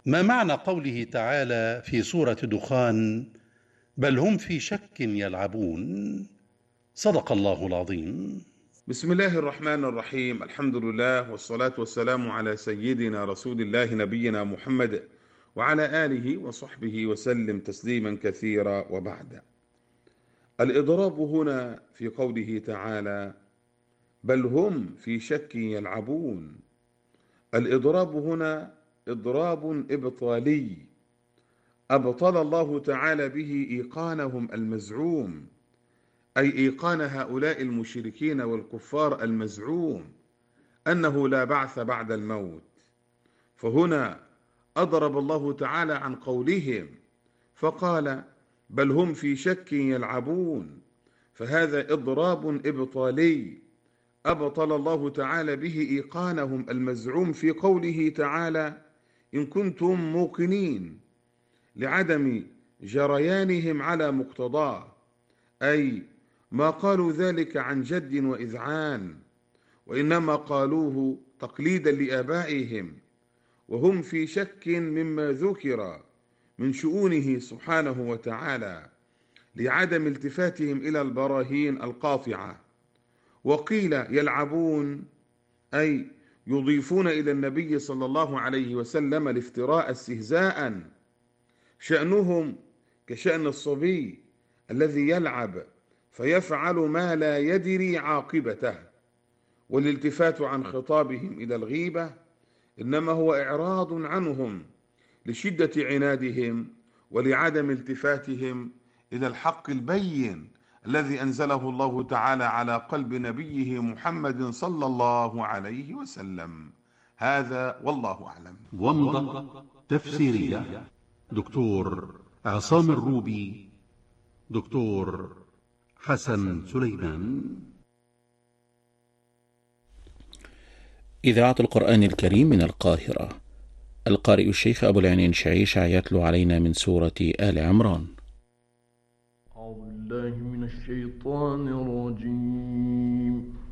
ما معنى قوله تعالى في سورة دخان: بل هم في شك يلعبون؟ صدق الله العظيم. بسم الله الرحمن الرحيم. الحمد لله والصلاة والسلام على سيدنا رسول الله نبينا محمد وعلى آله وصحبه وسلم تسليما كثيرا، وبعد. الإضراب هنا في قوله تعالى بل هم في شك يلعبون. الإضراب هنا إضراب إبطالي، أبطل الله تعالى به إيقانهم المزعوم، أي إيقان هؤلاء المشركين والكفار المزعوم أنه لا بعث بعد الموت. فهنا أضرب الله تعالى عن قولهم فقال بل هم في شك يلعبون، فهذا إضراب إبطالي أبطل الله تعالى به إيقانهم المزعوم في قوله تعالى إن كنتم موقنين، لعدم جريانهم على مقتضاه، أي ما قالوا ذلك عن جد وإذعان، وإنما قالوه تقليدا لآبائهم، وهم في شك مما ذكر من شؤونه سبحانه وتعالى لعدم التفاتهم إلى البراهين القاطعة. وقيل يلعبون أي يضيفون إلى النبي صلى الله عليه وسلم الافتراء استهزاء، شأنهم كشأن الصبي الذي يلعب فيفعل ما لا يدري عاقبته. والالتفات عن خطابهم إلى الغيبة إنما هو إعراض عنهم لشدة عنادهم ولعدم التفاتهم إلى الحق البين الذي أنزله الله تعالى على قلب نبيه محمد صلى الله عليه وسلم. هذا والله أعلم. ومضة تفسيرية دكتور عصام الروبي، دكتور حسن سليمان. إذاعة القرآن الكريم من القاهرة. القارئ الشيخ أبو العينين شعيشع يتلو علينا من سورة آل عمران. أعوذ بالله من الشيطان الرجيم.